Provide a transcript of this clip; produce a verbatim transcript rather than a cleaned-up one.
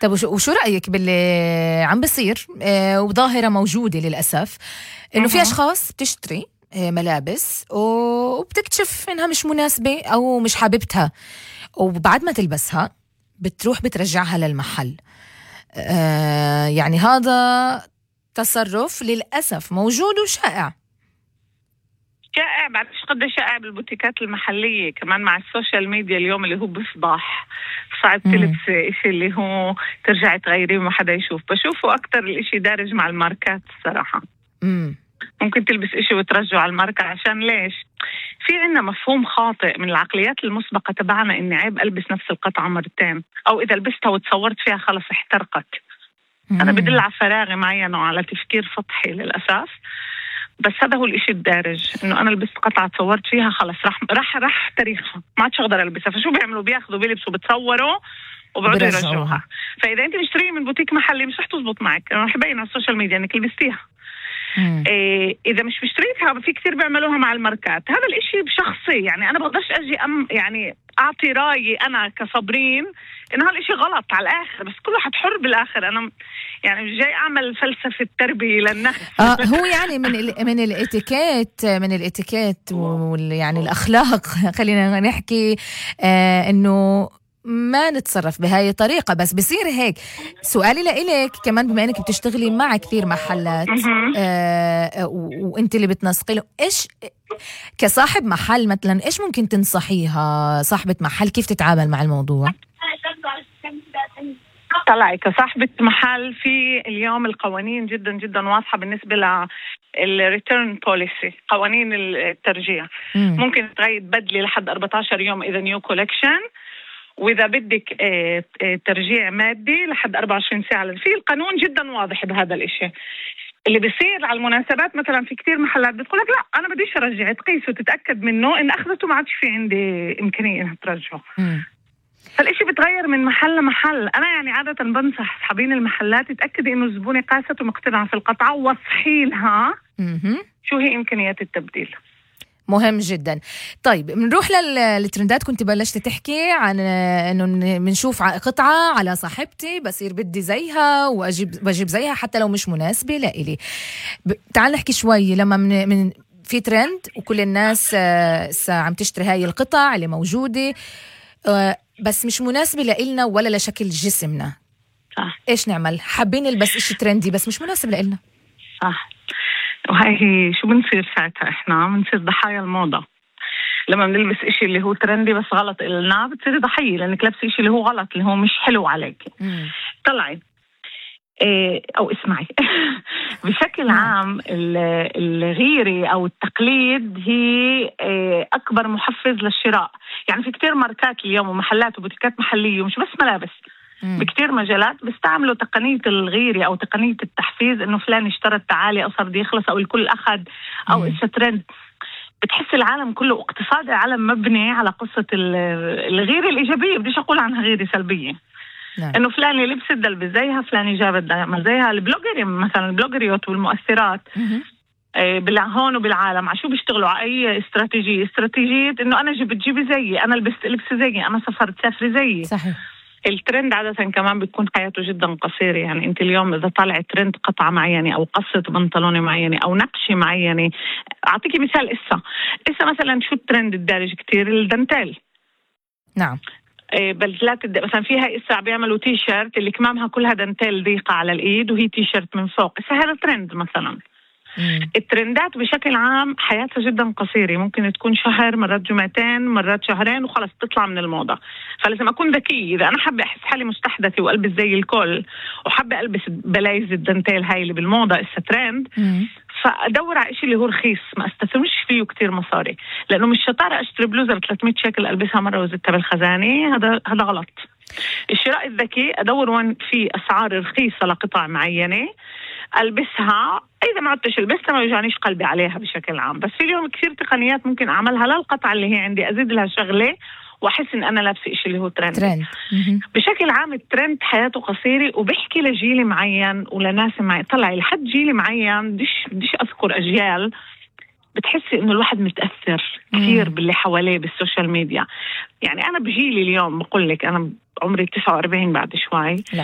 طب وشو, وشو رأيك باللي عم بصير آه وظاهرة موجودة للأسف إنه في أشخاص بتشتري آه ملابس وبتكتشف إنها مش مناسبة أو مش حاببتها، وبعد ما تلبسها بتروح بترجعها للمحل. آه يعني هذا تصرف للأسف موجود وشائع. شائع، بعرفش قد شائع بالبوتيكات المحلية كمان مع السوشيال ميديا اليوم اللي هو بفضاح. صعب تلبس إشي اللي هو ترجع تغيريه وما حدا يشوف. بشوفه أكتر الإشي دارج مع الماركات الصراحة. مم. ممكن تلبس إشي وترجعه على الماركة عشان ليش؟ في عنا مفهوم خاطئ من العقليات المسبقة تبعنا إني عيب ألبس نفس القطعة مرتين، أو إذا لبستها وتصورت فيها خلص احترقت. مم. أنا بدل على فراغ معين وعلى تفكير سطحي للأسف، بس هذا هو الاشي الدارج، انه انا لبست قطعه تصورت فيها خلص راح راح راح تاريخها ما عادش اقدر البسها. فشو بيعملوا؟ بياخذوا بيلبسوا بتصوروا وبعدوا يرجعوها. فاذا انت مشتريه من بوتيك محلي مش رح تزبط معك، رح يبين على السوشيال ميديا انك لبستيها. إيه اذا مش مشتريتها في كثير بيعملوها مع الماركات. هذا الاشي بشخصي، يعني انا بقدرش اجي أم يعني اعطي رايي انا كصبرين انه هالاشي غلط على الاخر، بس كل واحد حر بالاخر. انا يعني مش جاي اعمل فلسفه تربيه للنفس. آه هو يعني من ال من الاتيكيت من الاتيكيت ويعني الاخلاق خلينا نحكي آه انه ما نتصرف بهاي الطريقة. بس بصير هيك. سؤالي لإلك كمان، بما انك بتشتغلي مع كثير محلات آه وانت اللي بتنسقي له، ايش كصاحب محل مثلا ايش ممكن تنصحيها صاحبة محل كيف تتعامل مع الموضوع؟ طلعي كصاحبة محل، في اليوم القوانين جدا جدا واضحة بالنسبة للريتيرن بوليسي، قوانين الترجيع. مم. ممكن تغير بدلي لحد أربعة عشر يوم إذا نيو كولكشن، وإذا بدك اه اه ترجيع مادي لحد أربعة وعشرين ساعة. في القانون جدا واضح بهذا الإشي. اللي بيصير على المناسبات مثلا في كتير محلات بتقولك لا أنا بديش أرجع، تقيس وتتأكد منه إن أخذته ما عادش في عندي إمكانية إنها ترجعه. مم. فالإشي بتغير من محل لمحل. أنا يعني عادة بنصح أصحابين المحلات يتأكدي إنه الزبونة قاست ومقتنعة في القطعة ووضحي لها شو هي إمكانيات التبديل. مهم جدا. طيب بنروح للترندات. كنت بلشت تحكي عن إنه بنشوف قطعة على صاحبتي بصير بدي زيها وأجيب بجيب زيها حتى لو مش مناسبة لإلي. تعال نحكي شوي. لما من, من في ترند وكل الناس عم تشتري هاي القطع اللي موجودة بس مش مناسبة لإلنا ولا لشكل جسمنا، صح. إيش نعمل؟ حابين نلبس إشي ترندي بس مش مناسب لإلنا، صح. وهي هي شو بنصير ساعتها؟ إحنا بنصير ضحايا الموضة. لما بنلبس إشي اللي هو ترندي بس غلط إلنا بتصير ضحية، لأنك لابسة إشي اللي هو غلط، اللي هو مش حلو عليك. مم. طلعي إيه أو اسمعي. بشكل عام الغيرة أو التقليد هي إيه أكبر محفز للشراء. يعني في كتير ماركات اليوم ومحلات وبوتيكات محلية ومش بس ملابس، بكتير مجالات بيستعملوا تقنية الغيرة أو تقنية التحفيز، إنه فلان اشترى تعالي أو صار بده يخلص أو الكل أخذ أو إيش ترند. بتحس العالم كله اقتصاد العالم مبني على قصة الغيرة الإيجابية، بديش أقول عنها غيرة سلبية. نعم. إنه فلان لبست دلبس زيها، فلان جابت دعم زيها. البلوجري مثلا، البلوجريات والمؤثرات إيه بالهون وبالعالم عشو بيشتغلوا على أي استراتيجية استراتيجية إنه أنا جبت جيبي زيي، أنا لبست لبس زيي، أنا سافرت سافري زيي. صحيح. الترند عادة كمان بتكون حياته جدا قصيرة. يعني انت اليوم اذا طالع ترند قطعة معينة او قصة بنطلونة معينة او نقشة معينة، اعطيكي مثال. اسا اسا مثلا شو الترند الدارج كتير؟ الدانتيل. نعم. إيه بلزلات الد... مثلا فيها اسا بيعملوا تي شيرت اللي كمامها كلها دانتيل ضيقة على الايد وهي تي شيرت من فوق. اسا هذا ترند مثلا. مم. الترندات بشكل عام حياتها جدا قصيرة، ممكن تكون شهر، مرات جمعتين، مرات شهرين وخلص تطلع من الموضة. فلازم أكون ذكية. إذا أنا حابة أحس حالي مستحدثة وألبس زي الكل وحابة ألبس بلايز الدانتيل هاي اللي بالموضة إسا ترند، مم. فأدور على إشي اللي هو رخيص ما استثمرش فيه كتير مصاري، لأنه مش شطارة أشتري بلوزة ب ثلاثمية شيكل ألبسها مرة وزدتها بالخزانة. هذا هذا غلط. الشراء الذكي أدور وين في أسعار رخيصة لقطع معينة ألبسها. إذا ما عدتش لبستها ما يجانيش قلبي عليها بشكل عام. بس في اليوم كثير تقنيات ممكن أعملها للقطعة اللي هي عندي، أزيد لها شغلة وأحس إن أنا لابسة إشي اللي هو ترند. ترند. بشكل عام الترند حياته قصيرة وبحكي لجيل معين ولناس معين. طلعي لحد جيل معين، بديش بديش أذكر أجيال، بتحسي إنه الواحد متأثر كثير باللي حواليه بالسوشيال ميديا. يعني أنا بجيلي اليوم بقول لك أنا عمري تسعة وأربعين بعد شوي.